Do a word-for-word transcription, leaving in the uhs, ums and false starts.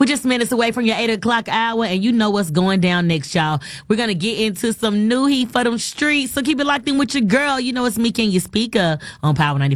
We're just minutes away from your eight o'clock hour, and you know what's going down next, y'all. We're going to get into some new heat for them streets, so keep it locked in with your girl. You know it's me, Can You Speak Up, on Power ninety-five.